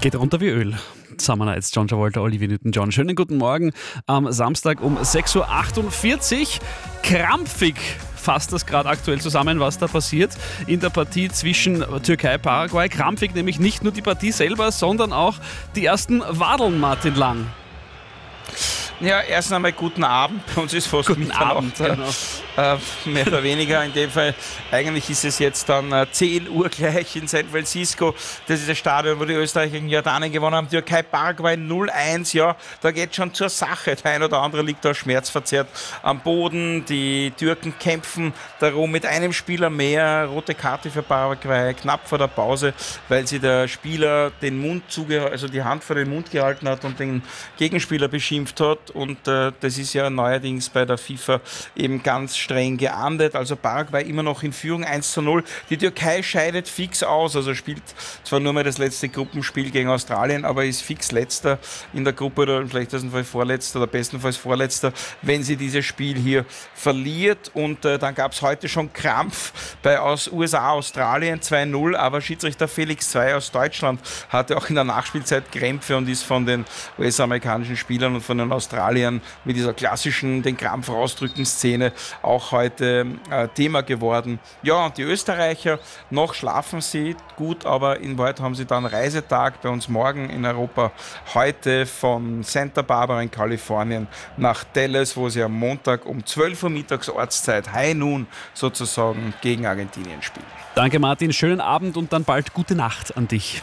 Geht runter wie Öl. Summer Nights, John Travolta, Olivia Newton-John. Schönen guten Morgen am Samstag um 6.48 Uhr. Krampfig fasst das gerade aktuell zusammen, was da passiert in der Partie zwischen Türkei und Paraguay. Krampfig nämlich nicht nur die Partie selber, sondern auch die ersten Wadeln, Martin Lang. Ja, erst einmal guten Abend. Bei uns ist fast Guten Mitternacht, Abend, genau. mehr oder weniger. In dem Fall, eigentlich ist es jetzt dann 10 Uhr gleich in San Francisco. Das ist das Stadion, wo die Österreicher gegen Jordanien gewonnen haben. Türkei, Paraguay 0-1. Ja, da geht schon zur Sache. Der ein oder andere liegt da schmerzverzerrt am Boden. Die Türken kämpfen darum mit einem Spieler mehr. Rote Karte für Paraguay, knapp vor der Pause, weil sie der Spieler den Mund also die Hand vor den Mund gehalten hat und den Gegenspieler beschimpft hat. Und das ist ja neuerdings bei der FIFA eben ganz streng geahndet. Also Paraguay immer noch in Führung 1-0. Die Türkei scheidet fix aus, also spielt zwar nur mal das letzte Gruppenspiel gegen Australien, aber ist fix Letzter in der Gruppe oder im schlechtesten Fall Vorletzter oder bestenfalls Vorletzter, wenn sie dieses Spiel hier verliert. Und dann gab es heute schon Krampf aus USA, Australien 2-0, aber Schiedsrichter Felix 2 aus Deutschland hatte auch in der Nachspielzeit Krämpfe und ist von den US-amerikanischen Spielern und von den Australiern mit dieser klassischen, den Krampf rausdrücken Szene auch heute Thema geworden. Ja, und die Österreicher, noch schlafen sie gut, aber in Wahrheit haben sie dann Reisetag bei uns morgen in Europa. Heute von Santa Barbara in Kalifornien nach Dallas, wo sie am Montag um 12 Uhr mittags Ortszeit, High Noon sozusagen, gegen Argentinien spielen. Danke Martin, schönen Abend und dann bald gute Nacht an dich.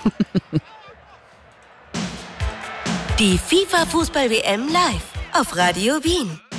Die FIFA Fußball-WM live auf Radio Wien.